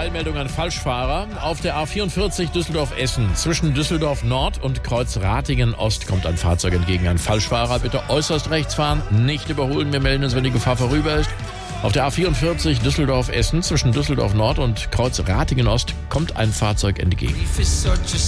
Eilmeldung an Falschfahrer. Auf der A44 Düsseldorf-Essen zwischen Düsseldorf Nord und Kreuz Ratingen Ost kommt ein Fahrzeug entgegen. Ein Falschfahrer, bitte äußerst rechts fahren, nicht überholen. Wir melden uns, wenn die Gefahr vorüber ist. Auf der A44 Düsseldorf-Essen zwischen Düsseldorf Nord und Kreuz Ratingen Ost kommt ein Fahrzeug entgegen.